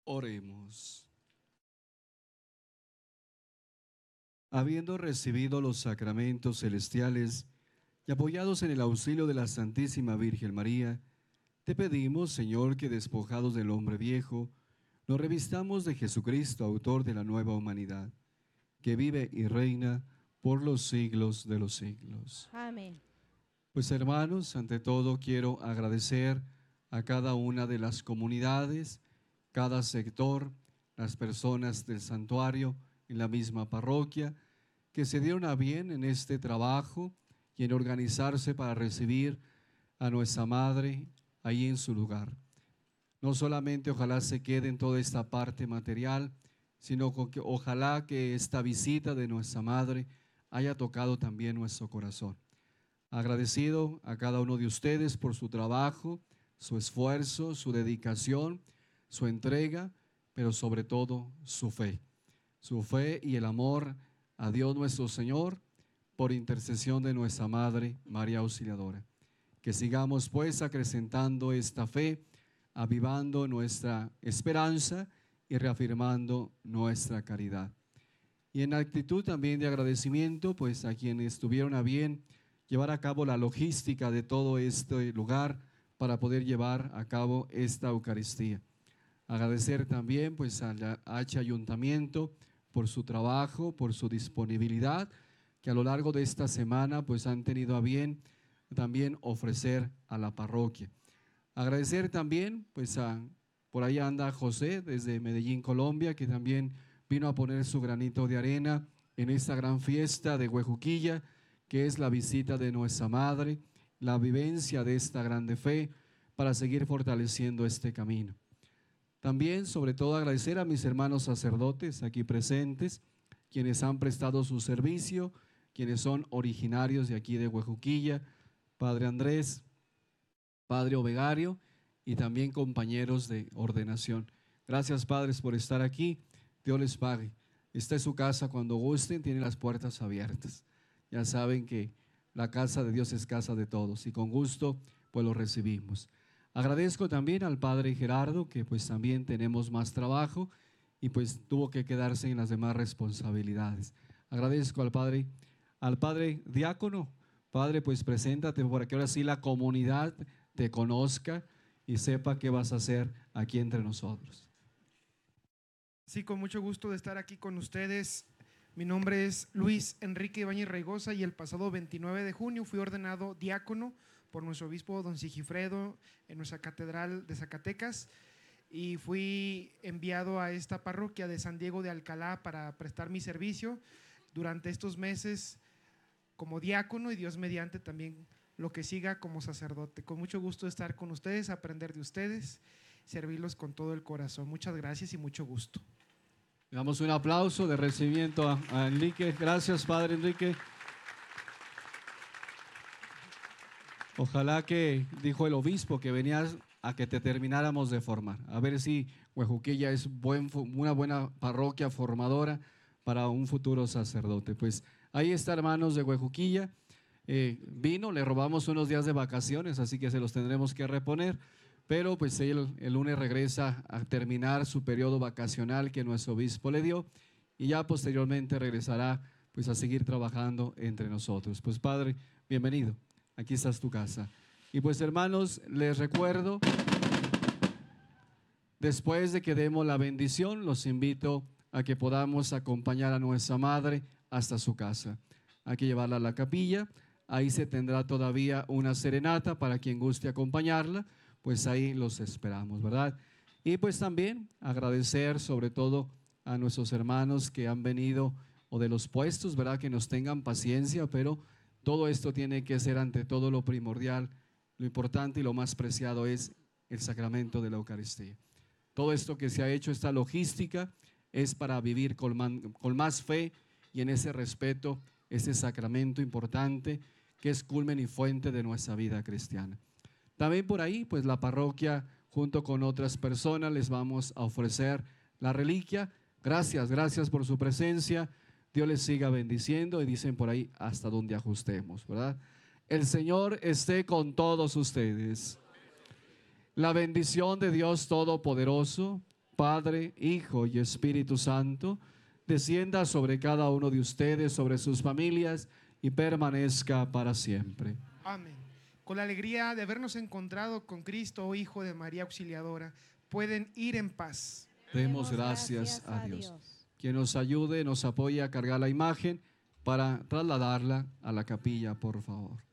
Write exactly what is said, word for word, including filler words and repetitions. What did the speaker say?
Oremos. Habiendo recibido los sacramentos celestiales y apoyados en el auxilio de la Santísima Virgen María, te pedimos, Señor, que despojados del hombre viejo, nos revistamos de Jesucristo, autor de la nueva humanidad, que vive y reina por los siglos de los siglos. Amén. Pues hermanos, ante todo quiero agradecer a cada una de las comunidades, cada sector, las personas del santuario en la misma parroquia, que se dieron a bien en este trabajo y en organizarse para recibir a nuestra Madre ahí en su lugar. No solamente ojalá se quede en toda esta parte material, sino que ojalá que esta visita de nuestra Madre haya tocado también nuestro corazón. Agradecido a cada uno de ustedes por su trabajo, su esfuerzo, su dedicación, su entrega, pero sobre todo su fe. Su fe y el amor a Dios nuestro Señor por intercesión de nuestra Madre María Auxiliadora. Que sigamos pues acrecentando esta fe, avivando nuestra esperanza y reafirmando nuestra caridad. Y en actitud también de agradecimiento pues a quienes estuvieron a bien llevar a cabo la logística de todo este lugar para poder llevar a cabo esta Eucaristía. Agradecer también pues al H Ayuntamiento por su trabajo, por su disponibilidad, que a lo largo de esta semana pues han tenido a bien también ofrecer a la parroquia. Agradecer también pues a, por ahí anda José desde Medellín, Colombia, que también vino a poner su granito de arena en esta gran fiesta de Huejuquilla, que es la visita de nuestra Madre, la vivencia de esta grande fe para seguir fortaleciendo este camino. También, sobre todo, agradecer a mis hermanos sacerdotes aquí presentes, quienes han prestado su servicio, quienes son originarios de aquí de Huejuquilla, Padre Andrés, Padre Ovegario y también compañeros de ordenación. Gracias, padres, por estar aquí. Dios les pague. Esta es su casa, cuando gusten, tienen las puertas abiertas. Ya saben que la casa de Dios es casa de todos y con gusto pues lo recibimos. Agradezco también al Padre Gerardo, que pues también tenemos más trabajo y pues tuvo que quedarse en las demás responsabilidades. Agradezco al Padre, al Padre Diácono. Padre, pues preséntate para que ahora sí la comunidad te conozca y sepa qué vas a hacer aquí entre nosotros. Sí, con mucho gusto de estar aquí con ustedes. Mi nombre es Luis Enrique Ibáñez Reigosa y el pasado veintinueve de junio fui ordenado diácono por nuestro obispo don Sigifredo en nuestra catedral de Zacatecas y fui enviado a esta parroquia de San Diego de Alcalá para prestar mi servicio durante estos meses como diácono y Dios mediante también lo que siga como sacerdote. Con mucho gusto de estar con ustedes, aprender de ustedes, servirlos con todo el corazón. Muchas gracias y mucho gusto. Le damos un aplauso de recibimiento a, a Enrique. Gracias, Padre Enrique. Ojalá que, dijo el obispo, que venías a que te termináramos de formar. A ver si Huejuquilla es buen, una buena parroquia formadora para un futuro sacerdote. Pues ahí está, hermanos de Huejuquilla. Eh, vino, le robamos unos días de vacaciones, así que se los tendremos que reponer. Pero pues él el lunes regresa a terminar su periodo vacacional que nuestro obispo le dio y ya posteriormente regresará pues a seguir trabajando entre nosotros. Pues Padre, bienvenido, aquí está tu casa. Y pues hermanos, les recuerdo, después de que demos la bendición, los invito a que podamos acompañar a nuestra Madre hasta su casa. Hay que llevarla a la capilla, ahí se tendrá todavía una serenata para quien guste acompañarla. Pues ahí los esperamos, ¿verdad? Y pues también agradecer sobre todo a nuestros hermanos que han venido o de los puestos, ¿verdad? Que nos tengan paciencia, pero todo esto tiene que ser ante todo lo primordial, lo importante y lo más preciado es el sacramento de la Eucaristía. Todo esto que se ha hecho, esta logística, es para vivir con, man, con más fe y en ese respeto, ese sacramento importante que es culmen y fuente de nuestra vida cristiana. También por ahí, pues la parroquia, junto con otras personas, les vamos a ofrecer la reliquia. Gracias, gracias por su presencia. Dios les siga bendiciendo y dicen por ahí hasta donde ajustemos, ¿verdad? El Señor esté con todos ustedes. La bendición de Dios Todopoderoso, Padre, Hijo y Espíritu Santo, descienda sobre cada uno de ustedes, sobre sus familias y permanezca para siempre. Amén. Con la alegría de habernos encontrado con Cristo, oh Hijo de María Auxiliadora, pueden ir en paz. Demos gracias a Dios. Quien nos ayude, nos apoye a cargar la imagen para trasladarla a la capilla, por favor.